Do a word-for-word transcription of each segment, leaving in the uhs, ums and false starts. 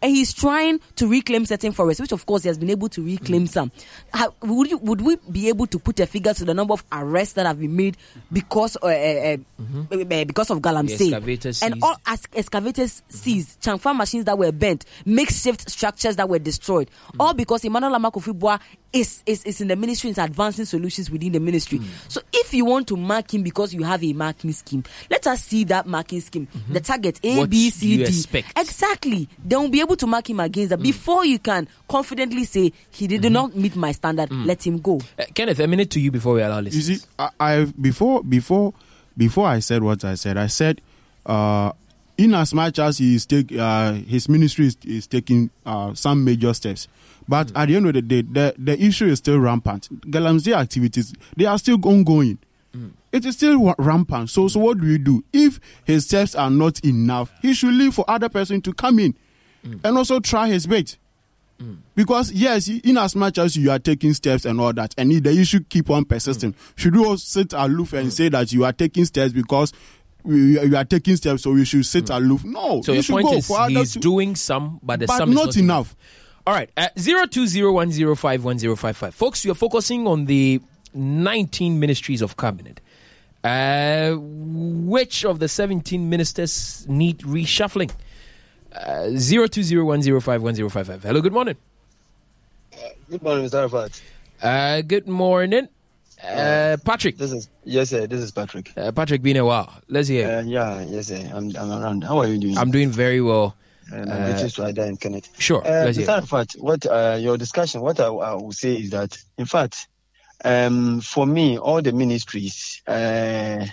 and he's trying to reclaim certain forests, which of course he has been able to reclaim mm. some. How, would you, would we be able to put a figure to the number of arrests that have been made because uh, uh, mm-hmm. because of Galamsey? And all as excavators mm-hmm. seized, Changfa machines that were bent, makeshift structures that were destroyed, mm-hmm. all because Emmanuel Amarko-Fiboa is, is is in the ministry, is advancing solutions within the ministry. Mm-hmm. So if you want to mark him because you have a marking scheme, let us see that marking scheme. Mm-hmm. The target A, what B, C, D. Expect? Exactly. They will be able to mark him against that. Mm. Before you can confidently say he did mm-hmm. not meet my standard, mm. let him go. Uh, Kenneth, a minute to you before we allow listeners. You see, I, I before before before I said what I said, I said uh, in as much as he is take uh, his ministry is, is taking uh, some major steps. But mm. at the end of the day, the, the issue is still rampant. Galamsey activities, they are still ongoing. Mm. It is still rampant. So, so what do we do? If his steps are not enough, he should leave for other person to come in mm. and also try his bait. Mm. Because yes, in as much as you are taking steps and all that, and the issue keep on persisting, mm. should you all sit aloof and mm. say that you are taking steps because we, you are taking steps, so we should sit mm. aloof? No. So you your should point go is for he's to, doing some, but the but some not is not enough. enough. All right, uh, zero two zero one zero five one zero five five. Folks, you're focusing on the nineteen ministries of cabinet. Uh, which of the seventeen ministers need reshuffling? Uh, zero two zero one zero five one zero five five. Hello, good morning. Uh, good morning, Mister Arafat. Uh, good morning. Uh, Patrick. This is yes, sir. This is Patrick. Uh, Patrick, been a while. Let's hear. Uh, yeah, yes, sir. I'm, I'm around. How are you doing? I'm doing very well. And I'm uh, to Ida and Kenneth. Sure. Uh, Let's hear. Mister Arafat, what uh, your discussion? What I, I will say is that, in fact, um, for me, all the ministries, uh,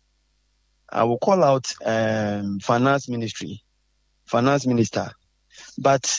I will call out um, finance ministry, finance minister, but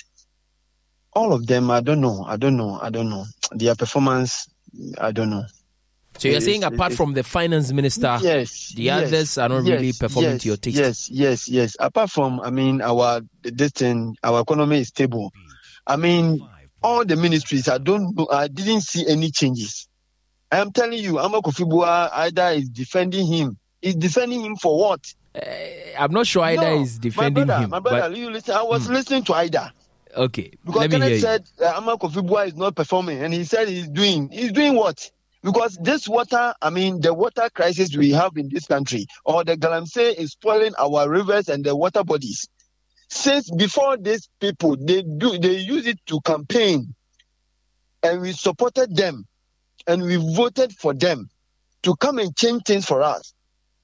all of them, I don't know, I don't know, I don't know their performance. I don't know. So you're saying apart from the finance minister, yes, the yes, others are not yes, really performing yes, to your taste? Yes, yes, yes. Apart from, I mean, our this thing, our economy is stable. I mean, all the ministries, I don't know, I didn't see any changes. I am telling you, Amarko-Fiboa either is defending him. Is defending him for what? Uh, I'm not sure Ida no, is defending my brother, him. My brother, but, you listen. I was hmm. listening to Ida. Okay. Because Let me Kenneth hear said uh, Amarko-Fiboa is not performing, and he said he's doing. He's doing what? Because this water, I mean, the water crisis we have in this country, or the Galamsey is spoiling our rivers and the water bodies. Since before these people, they do, they use it to campaign, and we supported them, and we voted for them to come and change things for us.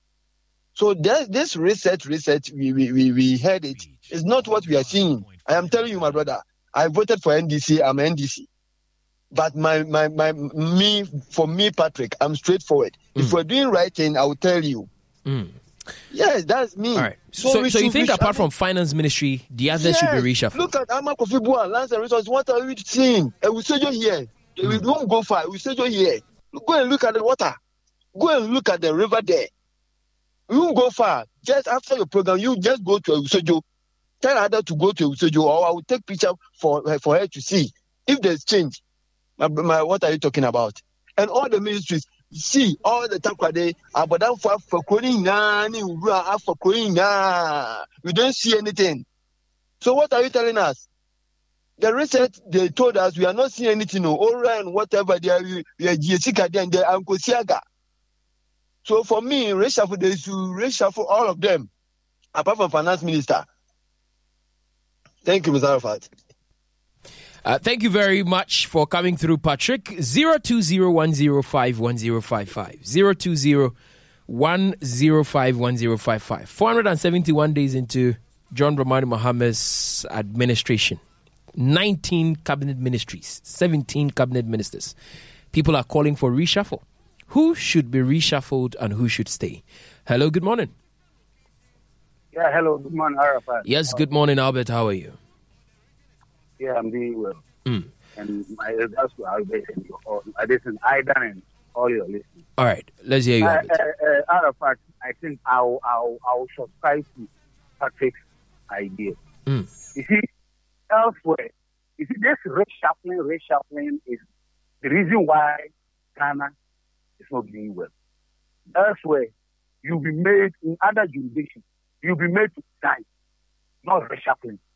So this, this research, research, we, we, we, we heard it. It's not what we are seeing. I am telling you, my brother, I voted for N D C, I'm N D C. But my, my, my, me, for me, Patrick, I'm straightforward. Mm. If we're doing right thing, I will tell you. Mm. Yes, that's me. All right. So, so, so you think apart from finance ministry, the others yes, should be reshuffled? Look at Amarko-Fiboa, lands and resources. What are we seeing? And we say you here. Mm. We don't go far. We say you here. Go and look at the water. Go and look at the river there. We won't go far. Just after your program, you just go to Usojo. Tell her to go to Usojo, or I will take picture for for her to see if there's change. My, my, what are you talking about? And all the ministries, see, all the takwade, abadan for for koning nani ura for koning na. We don't see anything. So what are you telling us? The research they told us we are not seeing anything. No, all right, and whatever they are, we are Jessica and they are Uncle Siaga. So for me, reshuffle they should reshuffle all of them, apart from finance minister. Thank you, Mister Arafat. Uh, thank you very much for coming through, Patrick. zero two zero one zero five one zero five five. zero two zero one zero five one zero five five. four hundred seventy-one days into John Dramani Mohammed's administration. nineteen cabinet ministries. seventeen cabinet ministers. People are calling for reshuffle. Who should be reshuffled and who should stay? Hello, good morning. Yeah, hello, good morning, Arafat. Yes, good morning, Albert. How are you? Yeah, I'm doing well. Mm. And my regards to Albert and your, I listen, Aidan and all your listeners. All right, let's hear you, uh, Albert. Uh, uh, Arafat, I think I'll, I'll, I'll subscribe to Patrick's idea. Mm. You see, elsewhere, you see, this reshuffling, reshuffling is the reason why Ghana is not doing well. Elsewhere, you'll be made in other jurisdictions, you'll be made to die, not reshuffling.